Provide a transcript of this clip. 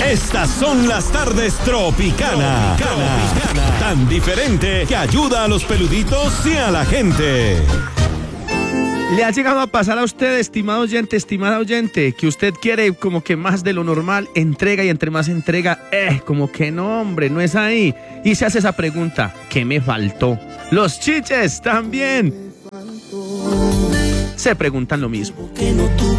Estas son las tardes Tropicana. Tan diferente que ayuda a los peluditos y a la gente. ¿Le ha llegado a pasar a usted, estimado oyente, estimada oyente, que usted quiere como que más de lo normal, entrega y entre más entrega, como que no, hombre, no es ahí? Y se hace esa pregunta, ¿qué me faltó? Los chiches también se preguntan lo mismo.